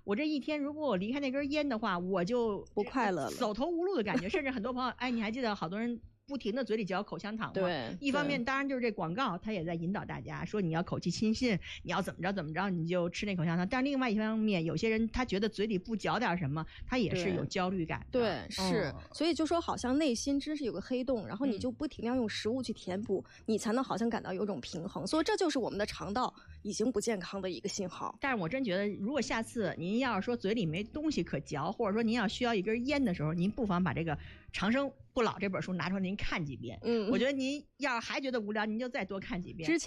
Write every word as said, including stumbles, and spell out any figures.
我这一天如果我离开那根烟的话，我就不快乐了， 走投无路的感觉。甚至很多朋友，哎，你还记得好多人不停的嘴里嚼口香糖吗？ 对， 一方面当然就是这广告，它也在引导大家说你要口气清新，你要怎么着怎么着，你就吃那口香糖。但另外一方面，有些人他觉得嘴里不嚼点什么，他也是有焦虑感的。 对，对是、 嗯， 所以就说好像内心真是有个黑洞，然后你就不停地要用食物去填补、嗯，你才能好像感到有种平衡。所以这就是我们的肠道已经不健康的一个信号。 但是我真觉得，如果下次您要是说嘴里没东西可嚼，或者说您要需要一根烟的时候，您不妨把这个《长生不老》这本书拿出来您看几遍。嗯，我觉得您要是还觉得无聊，您就再多看几遍。 之前